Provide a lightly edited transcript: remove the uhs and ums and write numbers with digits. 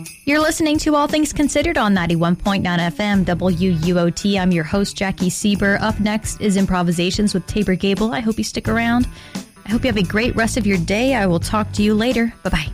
You're listening to All Things Considered on 91.9 FM WUOT. I'm your host, Jackie Sieber. Up next is Improvisations with Tabor Gable. I hope you stick around. I hope you have a great rest of your day. I will talk to you later. Bye-bye.